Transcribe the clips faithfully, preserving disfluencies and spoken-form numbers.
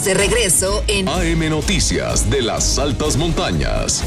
Estamos de regreso en A M Noticias de las Altas Montañas.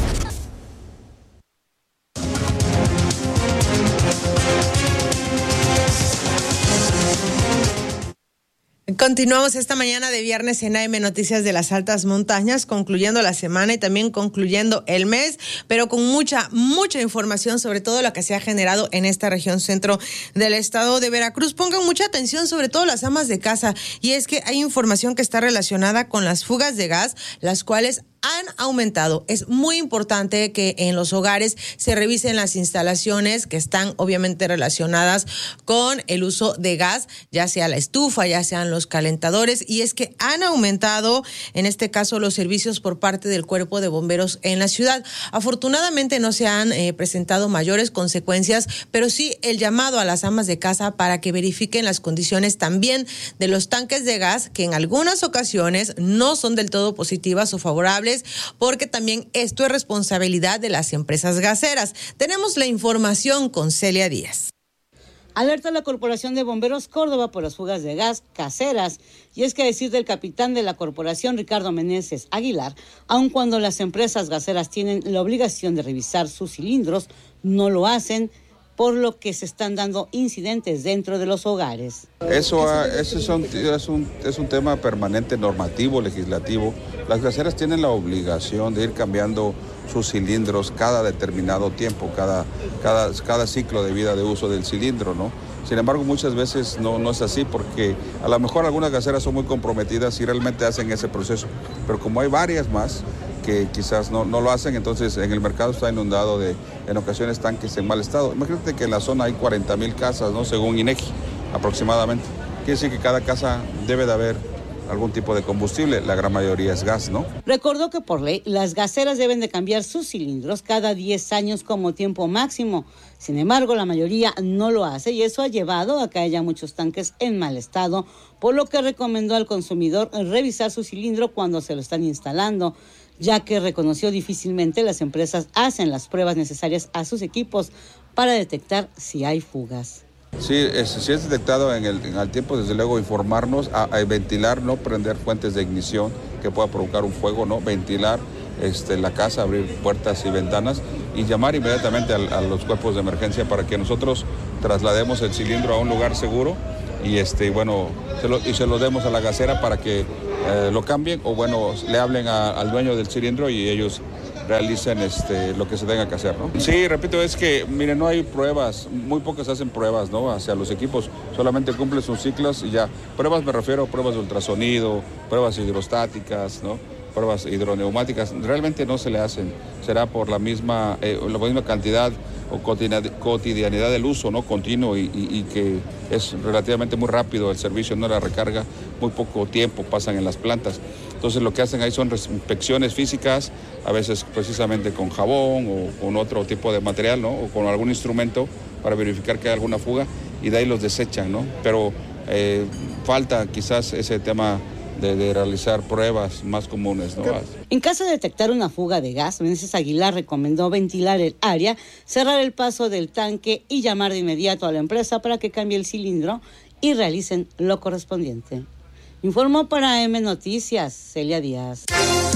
Continuamos esta mañana de viernes en A M Noticias de las Altas Montañas, concluyendo la semana y también concluyendo el mes, pero con mucha, mucha información sobre todo lo que se ha generado en esta región centro del estado de Veracruz. Pongan mucha atención, sobre todo las amas de casa, y es que hay información que está relacionada con las fugas de gas, las cuales han aumentado. Es muy importante que en los hogares se revisen las instalaciones que están obviamente relacionadas con el uso de gas, ya sea la estufa, ya sean los calentadores, y es que han aumentado, en este caso, los servicios por parte del Cuerpo de Bomberos en la ciudad. Afortunadamente no se han eh, presentado mayores consecuencias, pero sí el llamado a las amas de casa para que verifiquen las condiciones también de los tanques de gas, que en algunas ocasiones no son del todo positivas o favorables, porque también esto es responsabilidad de las empresas gaseras. Tenemos la información con Celia Díaz. Alerta a la Corporación de Bomberos Córdoba por las fugas de gas caseras. Y es que a decir del capitán de la corporación, Ricardo Meneses Aguilar, aun cuando las empresas gaseras tienen la obligación de revisar sus cilindros, no lo hacen, por lo que se están dando incidentes dentro de los hogares. Eso, eso es, un, es, un, es un tema permanente, normativo, legislativo. Las gaseras tienen la obligación de ir cambiando sus cilindros cada determinado tiempo, cada, cada, cada ciclo de vida de uso del cilindro, ¿no? Sin embargo, muchas veces no, no es así, porque a lo mejor algunas gaseras son muy comprometidas y realmente hacen ese proceso, pero como hay varias más que quizás no, no lo hacen, entonces en el mercado está inundado de, en ocasiones, tanques en mal estado. Imagínate que en la zona hay cuarenta mil casas, ¿no? Según INEGI, aproximadamente. Quiere decir que cada casa debe de haber algún tipo de combustible, la gran mayoría es gas, ¿no? Recordó que por ley las gaseras deben de cambiar sus cilindros cada diez años como tiempo máximo. Sin embargo, la mayoría no lo hace y eso ha llevado a que haya muchos tanques en mal estado, por lo que recomendó al consumidor revisar su cilindro cuando se lo están instalando, ya que reconoció difícilmente las empresas hacen las pruebas necesarias a sus equipos para detectar si hay fugas. Sí, es, si es detectado en el, en el tiempo, desde luego informarnos, a, a ventilar, no prender fuentes de ignición que pueda provocar un fuego, no ventilar este, la casa, abrir puertas y ventanas y llamar inmediatamente a, a los cuerpos de emergencia para que nosotros traslademos el cilindro a un lugar seguro y este bueno se lo, y se lo demos a la gasera para que eh, lo cambien o bueno le hablen a, al dueño del cilindro y ellos realicen este, lo que se tenga que hacer, ¿no? Sí, repito, es que, miren, no hay pruebas, muy pocas hacen pruebas, ¿no? Hacia los equipos, solamente cumplen sus ciclos y ya. Pruebas me refiero a pruebas de ultrasonido, pruebas hidrostáticas, ¿no? Pruebas hidroneumáticas, realmente no se le hacen. Será por la misma, eh, la misma cantidad o cotidianidad del uso, ¿no? Continuo y, y, y que es relativamente muy rápido el servicio, no la recarga, muy poco tiempo pasan en las plantas. Entonces lo que hacen ahí son inspecciones físicas, a veces precisamente con jabón o con otro tipo de material, ¿no? O con algún instrumento para verificar que hay alguna fuga y de ahí los desechan, ¿no? Pero eh, falta quizás ese tema de, de realizar pruebas más comunes, ¿no? En caso de detectar una fuga de gas, Meneses Aguilar recomendó ventilar el área, cerrar el paso del tanque y llamar de inmediato a la empresa para que cambie el cilindro y realicen lo correspondiente. Informó para M Noticias, Celia Díaz.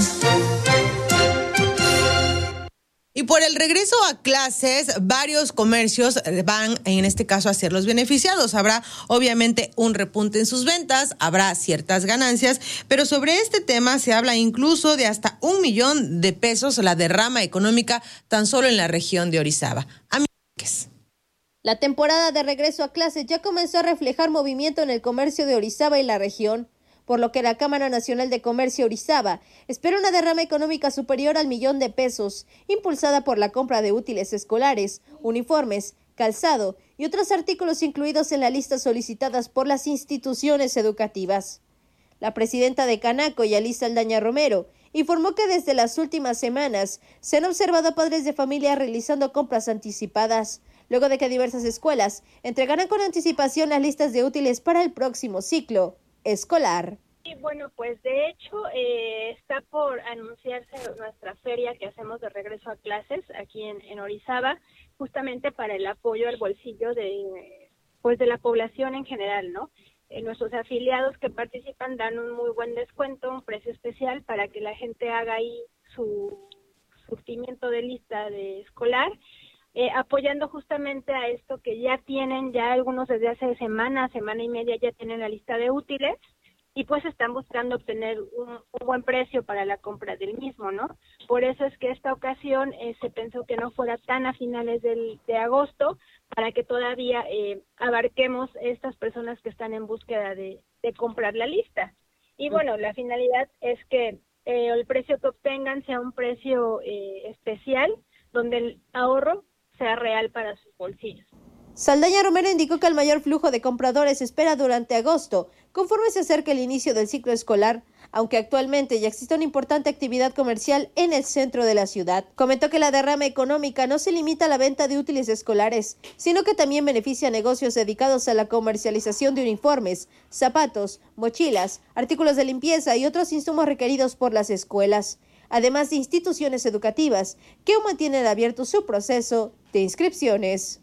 Y por el regreso a clases, varios comercios van, en este caso, a ser los beneficiados. Habrá, obviamente, un repunte en sus ventas, habrá ciertas ganancias, pero sobre este tema se habla incluso de hasta un millón de pesos la derrama económica tan solo en la región de Orizaba. Amigos. La temporada de regreso a clases ya comenzó a reflejar movimiento en el comercio de Orizaba y la región, por lo que la Cámara Nacional de Comercio Orizaba espera una derrama económica superior al millón de pesos, impulsada por la compra de útiles escolares, uniformes, calzado y otros artículos incluidos en la lista solicitadas por las instituciones educativas. La presidenta de Canaco, Yalisa Aldaña Romero, informó que desde las últimas semanas se han observado a padres de familia realizando compras anticipadas, luego de que diversas escuelas entregaran con anticipación las listas de útiles para el próximo ciclo escolar. Y bueno, pues de hecho eh, está por anunciarse nuestra feria que hacemos de regreso a clases aquí en, en Orizaba, justamente para el apoyo al bolsillo de pues de la población en general, ¿no? eh, nuestros afiliados que participan dan un muy buen descuento, un precio especial para que la gente haga ahí su surtimiento de lista de escolar, eh, apoyando justamente a esto que ya tienen, ya algunos desde hace semana, semana y media ya tienen la lista de útiles, y pues están buscando obtener un, un buen precio para la compra del mismo, ¿no? Por eso es que esta ocasión eh, se pensó que no fuera tan a finales del, de agosto, para que todavía eh, abarquemos estas personas que están en búsqueda de, de comprar la lista. Y bueno, la finalidad es que eh, el precio que obtengan sea un precio eh, especial, donde el ahorro sea real para sus bolsillos. Saldaña Romero indicó que el mayor flujo de compradores se espera durante agosto, conforme se acerca el inicio del ciclo escolar, aunque actualmente ya existe una importante actividad comercial en el centro de la ciudad. Comentó que la derrama económica no se limita a la venta de útiles escolares, sino que también beneficia a negocios dedicados a la comercialización de uniformes, zapatos, mochilas, artículos de limpieza y otros insumos requeridos por las escuelas, además de instituciones educativas que aún mantienen abierto su proceso de inscripciones.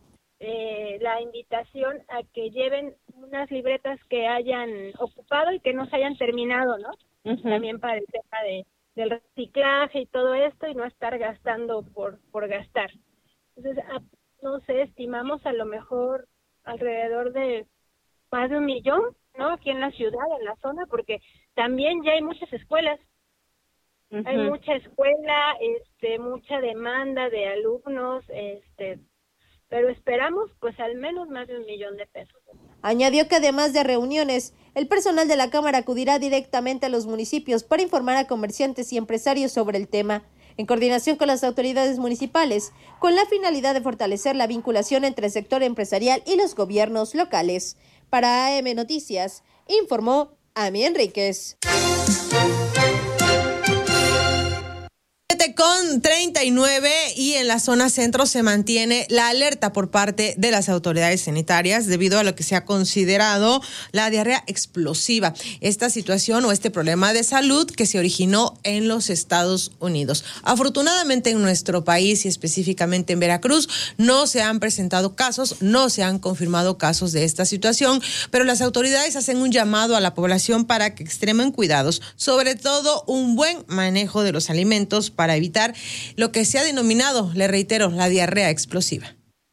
Eh, la invitación a que lleven unas libretas que hayan ocupado y que no se hayan terminado, ¿no? Uh-huh. También para el tema de, del reciclaje y todo esto, y no estar gastando por, por gastar. Entonces, a, no sé, estimamos a lo mejor alrededor de más de un millón, ¿no? Aquí en la ciudad, en la zona, porque también ya hay muchas escuelas. Uh-huh. Hay mucha escuela, este, mucha demanda de alumnos, este, pero esperamos pues al menos más de un millón de pesos. Añadió que además de reuniones, el personal de la Cámara acudirá directamente a los municipios para informar a comerciantes y empresarios sobre el tema, en coordinación con las autoridades municipales, con la finalidad de fortalecer la vinculación entre el sector empresarial y los gobiernos locales. Para A M Noticias, informó Ami Enríquez. Con treinta y nueve y en la zona centro se mantiene la alerta por parte de las autoridades sanitarias debido a lo que se ha considerado la diarrea explosiva. Esta situación o este problema de salud que se originó en los Estados Unidos. Afortunadamente en nuestro país y específicamente en Veracruz no se han presentado casos, no se han confirmado casos de esta situación, pero las autoridades hacen un llamado a la población para que extremen cuidados, sobre todo un buen manejo de los alimentos para evitar lo que se ha denominado, le reitero, la diarrea explosiva.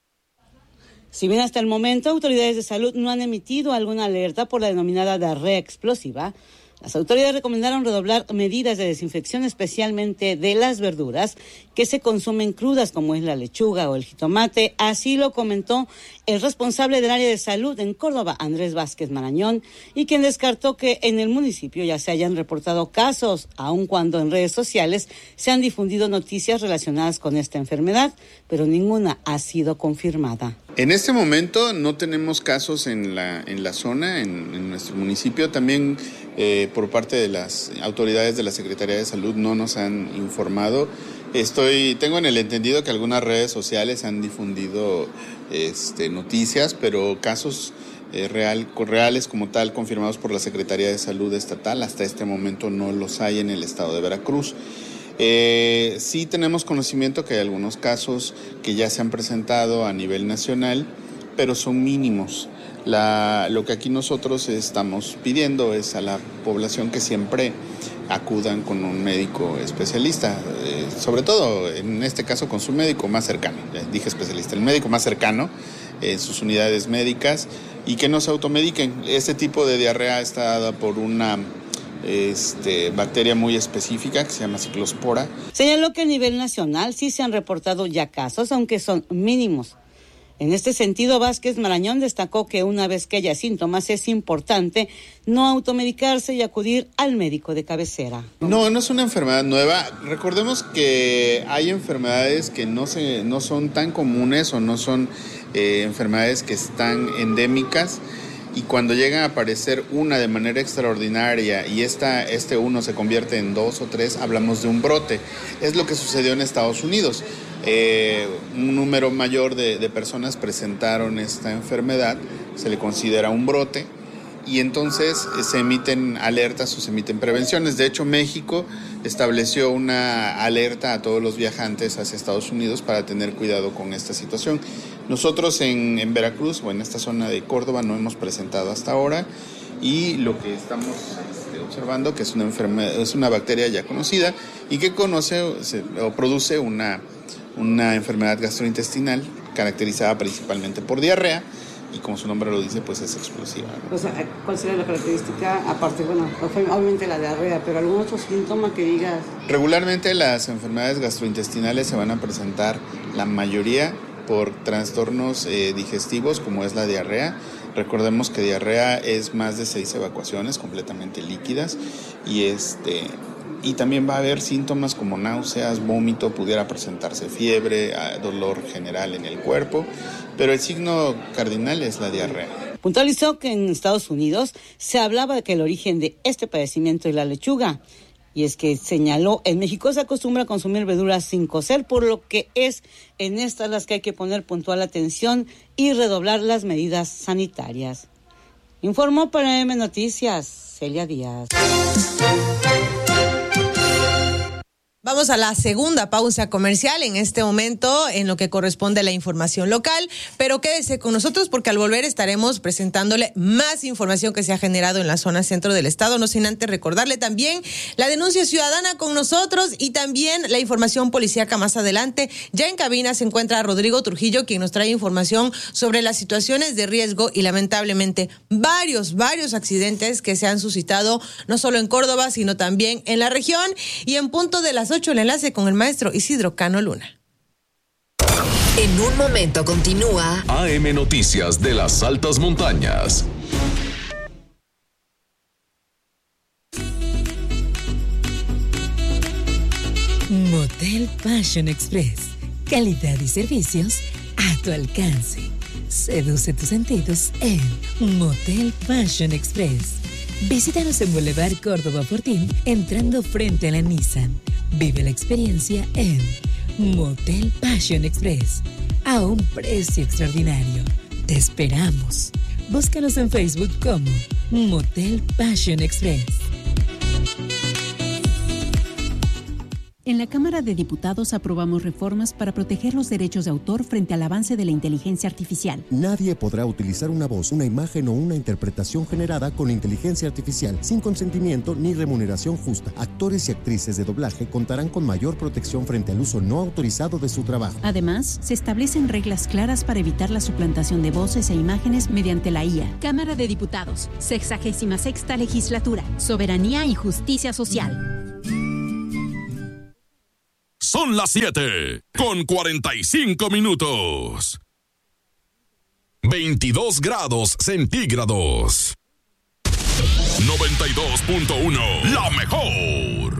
Si bien hasta el momento autoridades de salud no han emitido alguna alerta por la denominada diarrea explosiva, las autoridades recomendaron redoblar medidas de desinfección, especialmente de las verduras que se consumen crudas, como es la lechuga o el jitomate. Así lo comentó el responsable del área de salud en Córdoba, Andrés Vázquez Marañón, y quien descartó que en el municipio ya se hayan reportado casos, aun cuando en redes sociales se han difundido noticias relacionadas con esta enfermedad, pero ninguna ha sido confirmada. En este momento no tenemos casos en la en la zona, en, en nuestro municipio. También eh, por parte de las autoridades de la Secretaría de Salud no nos han informado. Estoy tengo en el entendido que algunas redes sociales han difundido este, noticias, pero casos eh, real, reales como tal confirmados por la Secretaría de Salud Estatal hasta este momento no los hay en el estado de Veracruz. Eh, sí tenemos conocimiento que hay algunos casos que ya se han presentado a nivel nacional, pero son mínimos. La, lo que aquí nosotros estamos pidiendo es a la población que siempre acudan con un médico especialista, eh, sobre todo en este caso con su médico más cercano, ya dije especialista, el médico más cercano en sus unidades médicas, y que no se automediquen. Este tipo de diarrea está dada por una Este, bacteria muy específica que se llama ciclospora. Señaló que a nivel nacional sí se han reportado ya casos, aunque son mínimos. En este sentido, Vázquez Marañón destacó que una vez que haya síntomas es importante no automedicarse y acudir al médico de cabecera. No, no es una enfermedad nueva. Recordemos que hay enfermedades que no, se, no son tan comunes o no son eh, enfermedades que están endémicas. Y cuando llegan a aparecer una de manera extraordinaria y esta, este uno se convierte en dos o tres, hablamos de un brote. Es lo que sucedió en Estados Unidos. Eh, un número mayor de, de personas presentaron esta enfermedad, se le considera un brote, y entonces se emiten alertas o se emiten prevenciones. De hecho, México estableció una alerta a todos los viajantes hacia Estados Unidos para tener cuidado con esta situación. Nosotros en, en Veracruz o en esta zona de Córdoba no hemos presentado hasta ahora, y lo que estamos este, observando que es una enfermedad, es una bacteria ya conocida y que conoce se, o produce una, una enfermedad gastrointestinal caracterizada principalmente por diarrea, y como su nombre lo dice, pues es explosiva, ¿no? O sea, ¿cuál sería la característica? Aparte, bueno, obviamente la diarrea, pero algún otro síntoma que digas. Regularmente las enfermedades gastrointestinales se van a presentar, la mayoría, por trastornos eh, digestivos, como es la diarrea. Recordemos que diarrea es más de seis evacuaciones completamente líquidas, y este y también va a haber síntomas como náuseas, vómito, pudiera presentarse fiebre, dolor general en el cuerpo, pero el signo cardinal es la diarrea. Puntualizó que en Estados Unidos se hablaba de que el origen de este padecimiento es la lechuga. Y es que señaló, en México se acostumbra a consumir verduras sin cocer, por lo que es en estas las que hay que poner puntual atención y redoblar las medidas sanitarias. Informó para M Noticias, Celia Díaz. Vamos a la segunda pausa comercial en este momento en lo que corresponde a la información local, pero quédese con nosotros porque al volver estaremos presentándole más información que se ha generado en la zona centro del estado, no sin antes recordarle también la denuncia ciudadana con nosotros y también la información policíaca más adelante. Ya en cabina se encuentra Rodrigo Trujillo, quien nos trae información sobre las situaciones de riesgo y lamentablemente varios, varios accidentes que se han suscitado no solo en Córdoba, sino también en la región. Y en punto de las ocho, el enlace con el maestro Isidro Cano Luna. En un momento continúa A M Noticias de las Altas Montañas. Motel Passion Express. Calidad y servicios a tu alcance. Seduce tus sentidos en Motel Passion Express. Visítanos en Boulevard Córdoba Fortín, entrando frente a la Nissan. Vive la experiencia en Motel Passion Express, a un precio extraordinario. Te esperamos. Búscanos en Facebook como Motel Passion Express. En la Cámara de Diputados aprobamos reformas para proteger los derechos de autor frente al avance de la inteligencia artificial. Nadie podrá utilizar una voz, una imagen o una interpretación generada con inteligencia artificial sin consentimiento ni remuneración justa. Actores y actrices de doblaje contarán con mayor protección frente al uso no autorizado de su trabajo. Además, se establecen reglas claras para evitar la suplantación de voces e imágenes mediante la I A. Cámara de Diputados, sexagésima sexta legislatura, soberanía y justicia social. Son las siete con cuarenta y cinco minutos. veintidós grados centígrados. noventa y dos punto uno, la mejor.